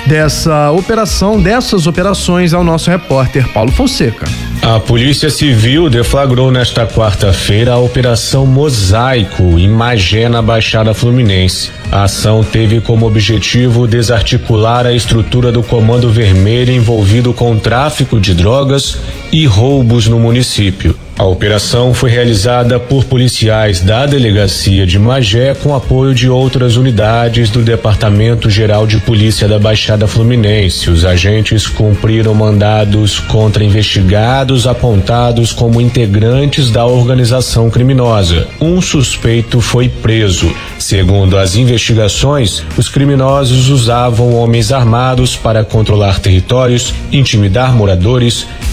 dessas operações é o nosso repórter Paulo Fonseca. A Polícia Civil deflagrou nesta quarta-feira a Operação Mosaico em Magé, na Baixada Fluminense. A ação teve como objetivo desarticular a estrutura do Comando Vermelho envolvido com tráfico de drogas e roubos no município. A operação foi realizada por policiais da Delegacia de Magé com apoio de outras unidades do Departamento Geral de Polícia da Baixada Fluminense. Os agentes cumpriram mandados contra investigados apontados como integrantes da organização criminosa. Um suspeito foi preso. Segundo as investigações, os criminosos usavam homens armados para controlar territórios, intimidar moradores e garantir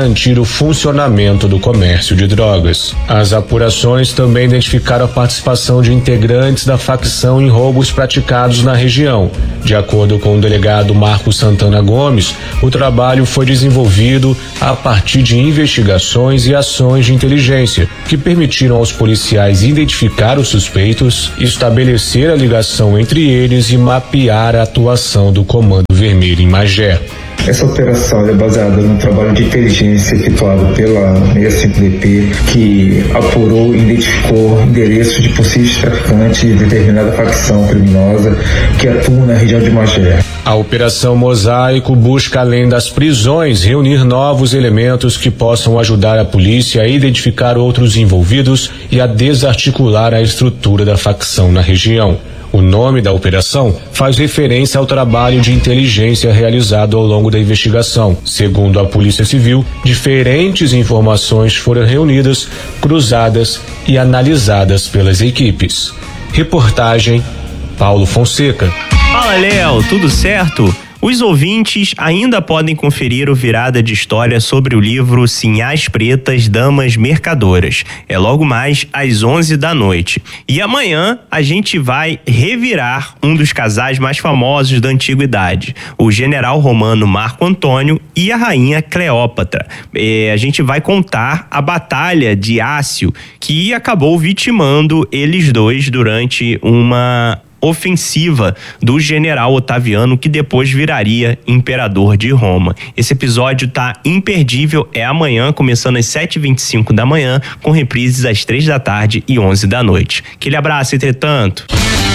garantir o funcionamento do comércio de drogas. As apurações também identificaram a participação de integrantes da facção em roubos praticados na região. De acordo com o delegado Marcos Santana Gomes, o trabalho foi desenvolvido a partir de investigações e ações de inteligência, que permitiram aos policiais identificar os suspeitos, estabelecer a ligação entre eles e mapear a atuação do Comando Vermelho em Magé. Essa operação é baseada no trabalho de inteligência efetuado pela 65DP, que apurou e identificou endereços de possíveis traficantes de determinada facção criminosa que atua na região de Magé. A Operação Mosaico busca, além das prisões, reunir novos elementos que possam ajudar a polícia a identificar outros envolvidos e a desarticular a estrutura da facção na região. O nome da operação faz referência ao trabalho de inteligência realizado ao longo da investigação. Segundo a Polícia Civil, diferentes informações foram reunidas, cruzadas e analisadas pelas equipes. Reportagem Paulo Fonseca. Fala, Léo, tudo certo? Os ouvintes ainda podem conferir o Virada de História sobre o livro Sinhás Pretas, Damas Mercadoras. É logo mais às 11 da noite. E amanhã a gente vai revirar um dos casais mais famosos da antiguidade, o general romano Marco Antônio e a rainha Cleópatra. A gente vai contar a batalha de Ácio, que acabou vitimando eles dois durante uma ofensiva do general Otaviano, que depois viraria imperador de Roma. Esse episódio tá imperdível, é amanhã, começando às 7h25 da manhã, com reprises às 3 da tarde e 11 da noite. Aquele abraço, entretanto.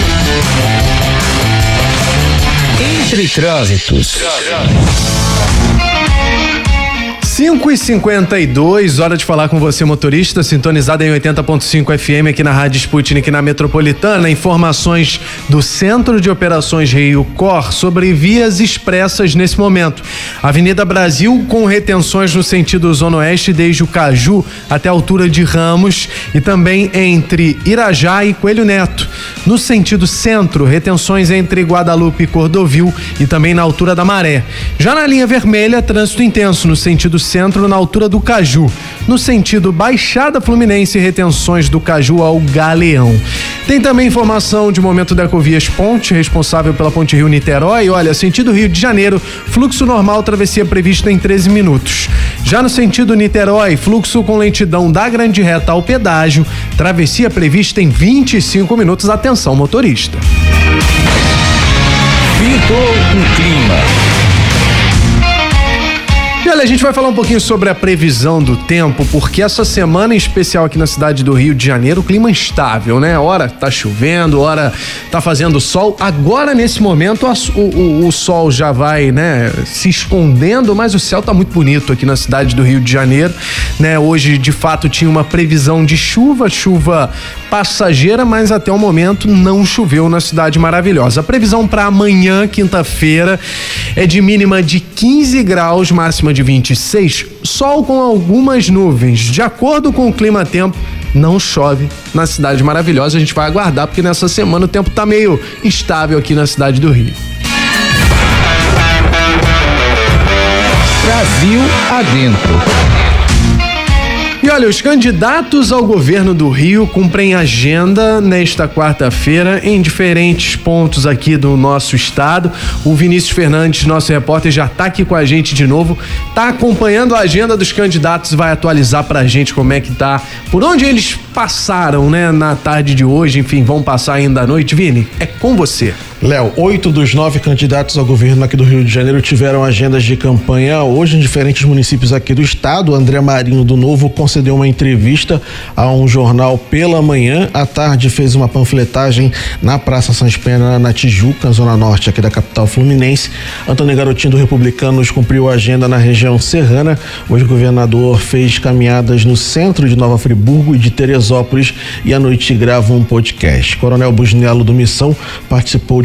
Entre trânsitos. 5h52, hora de falar com você, motorista, sintonizado em 80.5 FM aqui na Rádio Sputnik, na Metropolitana. Informações do Centro de Operações Rio Cor sobre vias expressas nesse momento. Avenida Brasil com retenções no sentido Zona Oeste desde o Caju até a altura de Ramos e também entre Irajá e Coelho Neto. No sentido centro, retenções entre Guadalupe e Cordovil e também na altura da Maré. Já na linha vermelha, trânsito intenso no sentido centro na altura do Caju. No sentido Baixada Fluminense, retenções do Caju ao Galeão. Tem também informação de momento da Ecovias Ponte, responsável pela Ponte Rio-Niterói. Olha, sentido Rio de Janeiro, fluxo normal, travessia prevista em 13 minutos. Já no sentido Niterói, fluxo com lentidão da Grande Reta ao pedágio, travessia prevista em 25 minutos. Atenção, motorista. Pintou um clima. E olha, a gente vai falar um pouquinho sobre a previsão do tempo, porque essa semana em especial aqui na cidade do Rio de Janeiro, o clima instável, né? Hora tá chovendo, hora tá fazendo sol. Agora, nesse momento, o sol já vai, né, se escondendo, mas o céu tá muito bonito aqui na cidade do Rio de Janeiro, né? Hoje, de fato, tinha uma previsão de chuva passageira, mas até o momento não choveu na cidade maravilhosa. A previsão para amanhã, quinta-feira, é de mínima de 15 graus, máxima de 26, sol com algumas nuvens. De acordo com o clima-tempo, não chove na cidade maravilhosa. A gente vai aguardar, porque nessa semana o tempo tá meio instável aqui na cidade do Rio. Brasil adentro. E olha, os candidatos ao governo do Rio cumprem agenda nesta quarta-feira em diferentes pontos aqui do nosso estado. O Vinícius Fernandes, nosso repórter, já tá aqui com a gente de novo, tá acompanhando a agenda dos candidatos, vai atualizar pra gente como é que tá, por onde eles passaram, né, na tarde de hoje, enfim, vão passar ainda à noite. Vini, é com você. Léo, 8 dos 9 candidatos ao governo aqui do Rio de Janeiro tiveram agendas de campanha hoje em diferentes municípios aqui do estado. André Marinho, do Novo, concedeu uma entrevista a um jornal pela manhã. À tarde fez uma panfletagem na Praça Sans Pena, na Tijuca, zona norte aqui da capital fluminense. Antônio Garotinho, do Republicanos, cumpriu a agenda na região serrana. Hoje o governador fez caminhadas no centro de Nova Friburgo e de Teresópolis e à noite grava um podcast. Coronel Busnello, do Missão, participou de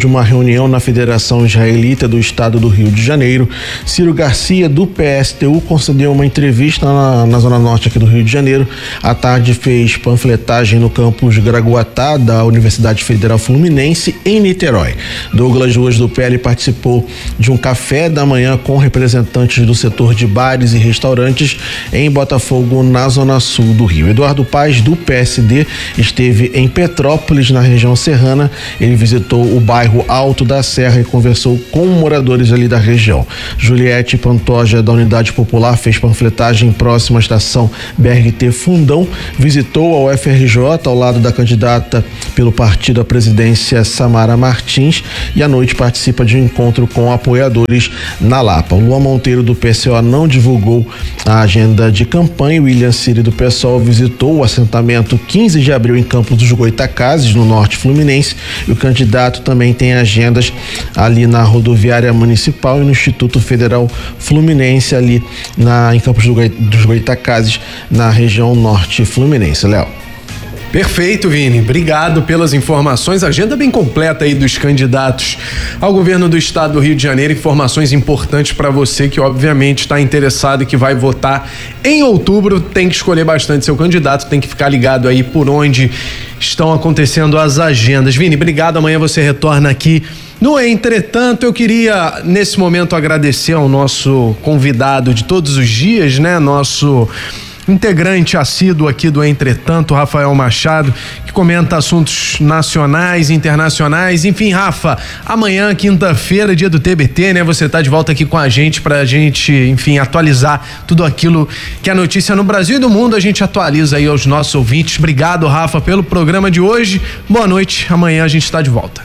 de uma reunião na Federação Israelita do Estado do Rio de Janeiro. Ciro Garcia, do PSTU, concedeu uma entrevista na Zona Norte aqui do Rio de Janeiro. À tarde fez panfletagem no campus Gragoatá da Universidade Federal Fluminense, em Niterói. Douglas Ruas, do PL, participou de um café da manhã com representantes do setor de bares e restaurantes em Botafogo, na Zona Sul do Rio. Eduardo Paes, do PSD, esteve em Petrópolis, na região serrana. Ele visitou o bairro Alto da Serra e conversou com moradores ali da região. Juliette Pantoja, da Unidade Popular, fez panfletagem próxima à estação BRT Fundão, visitou a UFRJ ao lado da candidata pelo partido à presidência Samara Martins e à noite participa de um encontro com apoiadores na Lapa. Luan Monteiro, do PCO, não divulgou a agenda de campanha. William Ciri, do PSOL, visitou o assentamento 15 de abril em Campos dos Goitacazes, no norte fluminense, e o candidato também tem agendas ali na rodoviária municipal e no Instituto Federal Fluminense, ali em Campos dos Goitacazes, na região norte fluminense. Léo. Perfeito, Vini. Obrigado pelas informações. Agenda bem completa aí dos candidatos ao governo do estado do Rio de Janeiro. Informações importantes para você que obviamente está interessado e que vai votar em outubro. Tem que escolher bastante seu candidato, tem que ficar ligado aí por onde estão acontecendo as agendas. Vini, obrigado. Amanhã você retorna aqui no Entretanto. Eu queria nesse momento agradecer ao nosso convidado de todos os dias, né? Nosso integrante assíduo aqui do Entretanto, Rafael Machado, que comenta assuntos nacionais, internacionais. Enfim, Rafa, amanhã, quinta-feira, dia do TBT, né? Você tá de volta aqui com a gente pra gente, enfim, atualizar tudo aquilo que é notícia no Brasil e do mundo. A gente atualiza aí aos nossos ouvintes. Obrigado, Rafa, pelo programa de hoje. Boa noite. Amanhã a gente tá de volta.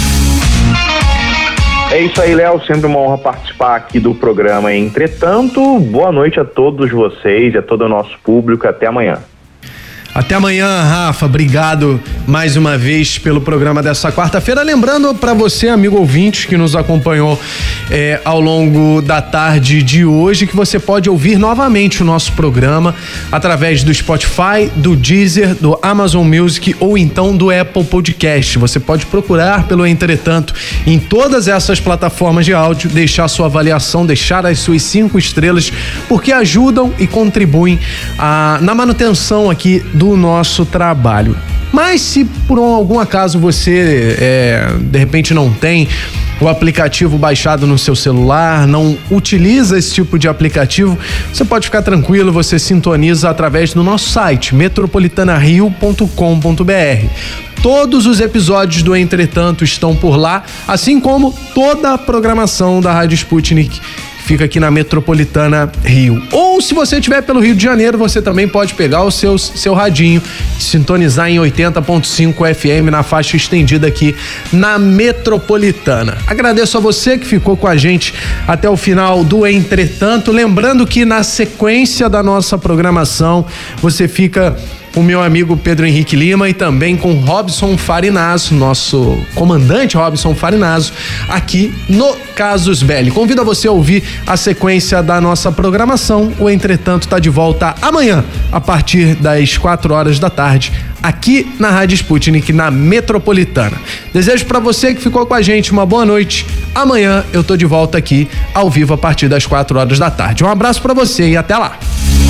É isso aí, Léo, sempre uma honra participar aqui do programa Entretanto. Boa noite a todos vocês e a todo o nosso público. Até amanhã. Até amanhã, Rafa. Obrigado mais uma vez pelo programa dessa quarta-feira. Lembrando para você, amigo ouvinte, que nos acompanhou ao longo da tarde de hoje, que você pode ouvir novamente o nosso programa através do Spotify, do Deezer, do Amazon Music ou então do Apple Podcast. Você pode procurar pelo Entretanto em todas essas plataformas de áudio, deixar sua avaliação, deixar as suas 5 estrelas, porque ajudam e contribuem na manutenção aqui do nosso trabalho. Mas se por algum acaso você de repente não tem o aplicativo baixado no seu celular, não utiliza esse tipo de aplicativo, você pode ficar tranquilo, você sintoniza através do nosso site metropolitanario.com.br. Todos os episódios do Entretanto estão por lá, assim como toda a programação da Rádio Sputnik fica aqui na Metropolitana Rio. Ou se você estiver pelo Rio de Janeiro, você também pode pegar o seu radinho e sintonizar em 80.5 FM na faixa estendida aqui na Metropolitana. Agradeço a você que ficou com a gente até o final do Entretanto. Lembrando que na sequência da nossa programação, você fica com o meu amigo Pedro Henrique Lima e também com Robson Farinazo, nosso comandante Robson Farinazo, aqui no Casus Belli. Convido a você a ouvir a sequência da nossa programação. O Entretanto está de volta amanhã, a partir das 4 horas da tarde, aqui na Rádio Sputnik, na Metropolitana. Desejo para você que ficou com a gente uma boa noite. Amanhã eu tô de volta aqui, ao vivo, a partir das 4 horas da tarde. Um abraço para você e até lá.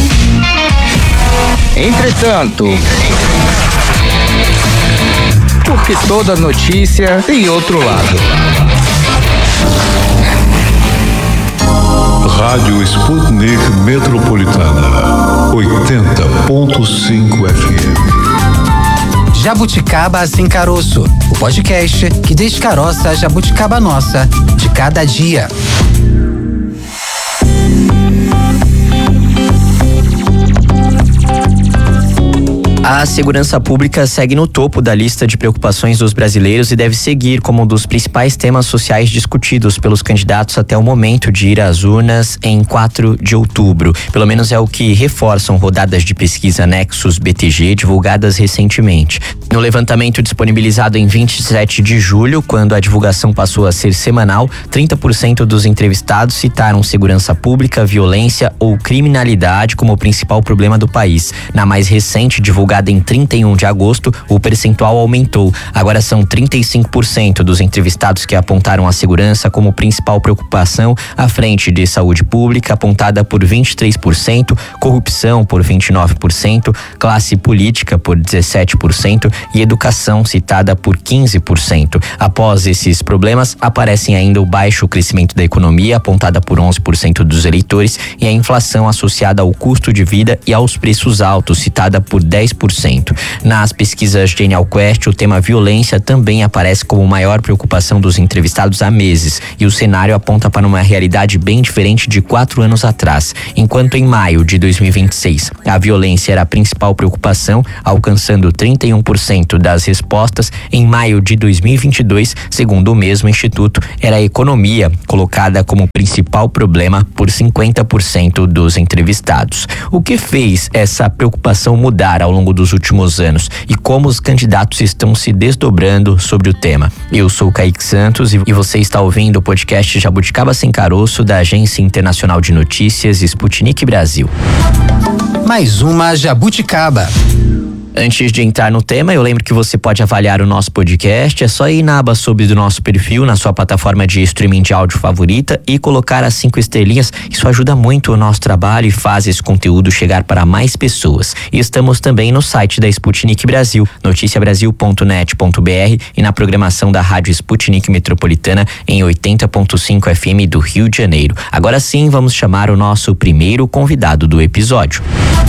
Entretanto, porque toda notícia tem outro lado. Rádio Sputnik Metropolitana 80.5 FM. Jabuticaba Sem Caroço, o podcast que descaroça a jabuticaba nossa de cada dia. A segurança pública segue no topo da lista de preocupações dos brasileiros e deve seguir como um dos principais temas sociais discutidos pelos candidatos até o momento de ir às urnas em 4 de outubro. Pelo menos é o que reforçam rodadas de pesquisa Nexus BTG divulgadas recentemente. No levantamento disponibilizado em 27 de julho, quando a divulgação passou a ser semanal, 30% dos entrevistados citaram segurança pública, violência ou criminalidade como o principal problema do país. Na mais recente divulgada divulgada em 31 de agosto, o percentual aumentou. Agora são 35% dos entrevistados que apontaram a segurança como principal preocupação, à frente de saúde pública, apontada por 23%, corrupção por 29%, classe política por 17% e educação citada por 15%. Após esses problemas, aparecem ainda o baixo crescimento da economia, apontada por 11% dos eleitores, e a inflação associada ao custo de vida e aos preços altos, citada por 10%. Nas pesquisas Genial Quest, o tema violência também aparece como maior preocupação dos entrevistados há meses, e o cenário aponta para uma realidade bem diferente de 4 anos atrás. Enquanto em maio de 2026 a violência era a principal preocupação, alcançando 31% das respostas, em maio de 2022, segundo o mesmo instituto, era a economia, colocada como principal problema por 50% dos entrevistados. O que fez essa preocupação mudar ao longo dos últimos anos e como os candidatos estão se desdobrando sobre o tema? Eu sou Kaique Santos e você está ouvindo o podcast Jabuticaba Sem Caroço, da Agência Internacional de Notícias Sputnik Brasil. Mais uma Jabuticaba. Antes de entrar no tema, eu lembro que você pode avaliar o nosso podcast. É só ir na aba sobre do nosso perfil, na sua plataforma de streaming de áudio favorita, e colocar as 5 estrelinhas. Isso ajuda muito o nosso trabalho e faz esse conteúdo chegar para mais pessoas. E estamos também no site da Sputnik Brasil, noticiabrasil.net.br, e na programação da Rádio Sputnik Metropolitana em 80.5 FM do Rio de Janeiro. Agora sim, vamos chamar o nosso primeiro convidado do episódio.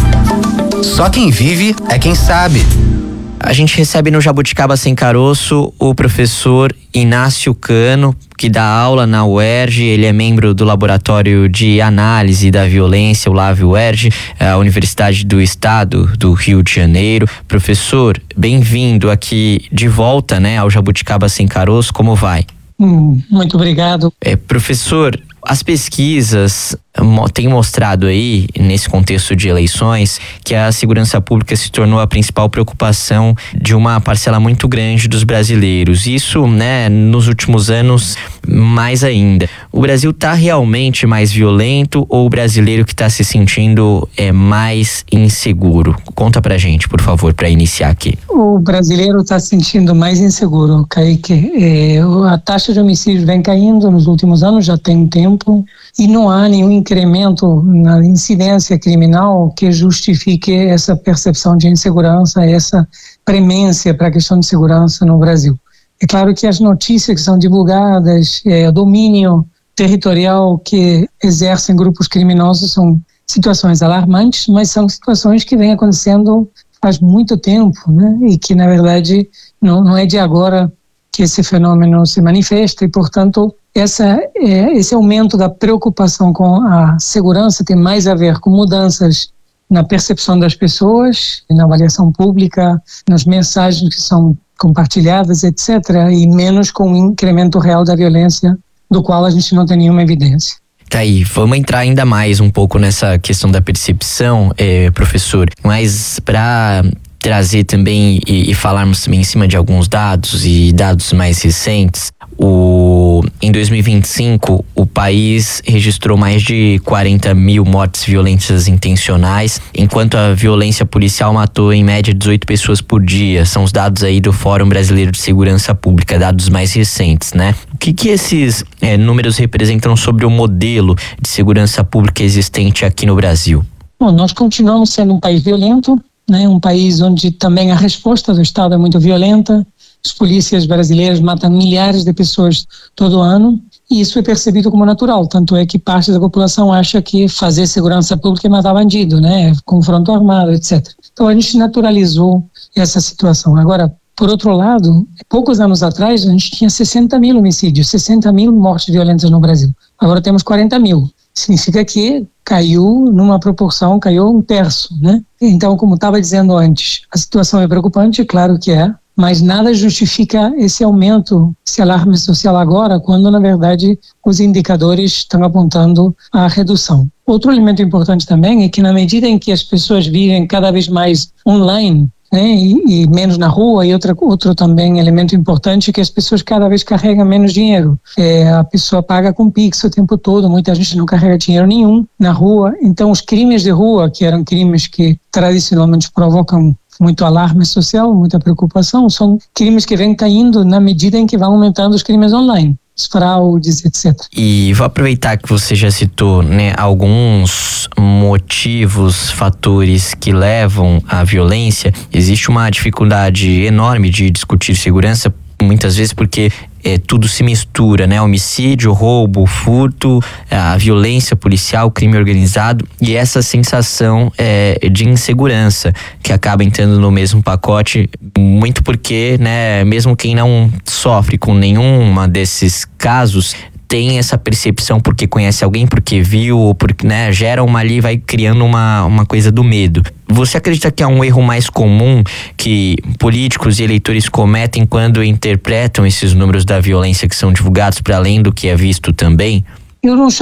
Só quem vive é quem sabe. A gente recebe no Jabuticaba Sem Caroço o professor Inácio Cano, que dá aula na UERJ. Ele é membro do Laboratório de Análise da Violência, o LAVI-UERJ, a Universidade do Estado do Rio de Janeiro. Professor, bem-vindo aqui de volta, ao Jabuticaba Sem Caroço. Como vai? Muito obrigado. Professor, as pesquisas têm mostrado aí, nesse contexto de eleições, que a segurança pública se tornou a principal preocupação de uma parcela muito grande dos brasileiros. Isso, nos últimos anos, mais ainda. O Brasil está realmente mais violento, ou o brasileiro que está se sentindo mais inseguro? Conta pra gente, por favor, para iniciar aqui. O brasileiro está se sentindo mais inseguro, Kaique. A taxa de homicídios vem caindo nos últimos anos, já tem um tempo, e não há nenhum incremento na incidência criminal que justifique essa percepção de insegurança, essa premência para a questão de segurança no Brasil. É claro que as notícias que são divulgadas, o domínio territorial que exercem grupos criminosos são situações alarmantes, mas são situações que vêm acontecendo faz muito tempo, e que, na verdade, não é de agora que esse fenômeno se manifesta, e, portanto, esse aumento da preocupação com a segurança tem mais a ver com mudanças na percepção das pessoas, na avaliação pública, nas mensagens que são compartilhadas, etc., e menos com o incremento real da violência, do qual a gente não tem nenhuma evidência. Tá aí, vamos entrar ainda mais um pouco nessa questão da percepção, professor, mas para trazer também e falarmos também em cima de alguns dados e dados mais recentes. Em 2025, o país registrou mais de 40 mil mortes violentas intencionais, enquanto a violência policial matou em média 18 pessoas por dia. São os dados aí do Fórum Brasileiro de Segurança Pública, dados mais recentes, O que esses números representam sobre o modelo de segurança pública existente aqui no Brasil? Bom, nós continuamos sendo um país violento, um país onde também a resposta do Estado é muito violenta. As polícias brasileiras matam milhares de pessoas todo ano, e isso é percebido como natural, tanto é que parte da população acha que fazer segurança pública é matar bandido, confronto armado, etc. Então a gente naturalizou essa situação. Agora, por outro lado, poucos anos atrás a gente tinha 60 mil homicídios, 60 mil mortes violentas no Brasil. Agora temos 40 mil. Significa que caiu numa proporção, caiu um terço, Então, como estava dizendo antes, a situação é preocupante, claro que é, mas nada justifica esse aumento, esse alarme social agora, quando, na verdade, os indicadores estão apontando a redução. Outro elemento importante também é que, na medida em que as pessoas vivem cada vez mais online, e menos na rua, e outro também elemento importante é que as pessoas cada vez carregam menos dinheiro. A pessoa paga com Pix o tempo todo, muita gente não carrega dinheiro nenhum na rua, então os crimes de rua, que eram crimes que tradicionalmente provocam muito alarme social, muita preocupação. São crimes que vêm caindo na medida em que vão aumentando os crimes online, as fraudes, etc. E vou aproveitar que você já citou, né, alguns motivos, fatores que levam à violência. Existe uma dificuldade enorme de discutir segurança, muitas vezes porque tudo se mistura, né? Homicídio, roubo, furto, a violência policial, o crime organizado e essa sensação de insegurança que acaba entrando no mesmo pacote, muito porque, né, mesmo quem não sofre com nenhuma desses casos tem essa percepção porque conhece alguém, porque viu, ou porque, né, gera ali, vai criando uma coisa do medo. Você acredita que é um erro mais comum que políticos e eleitores cometem quando interpretam esses números da violência que são divulgados para além do que é visto também? Eu não